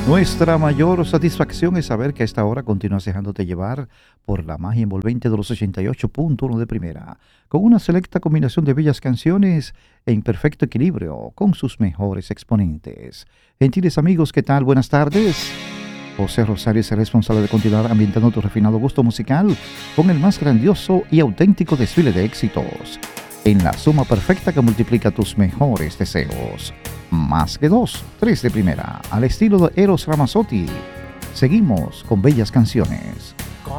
Nuestra mayor satisfacción es saber que a esta hora continúas dejándote llevar por la magia envolvente de los 88.1 de primera, con una selecta combinación de bellas canciones en perfecto equilibrio con sus mejores exponentes. Gentiles amigos, ¿qué tal? Buenas tardes. José Rosario es el responsable de continuar ambientando tu refinado gusto musical con el más grandioso y auténtico desfile de éxitos, en la suma perfecta que multiplica tus mejores deseos. Más que dos, tres de primera, al estilo de Eros Ramazzotti. Seguimos con bellas canciones.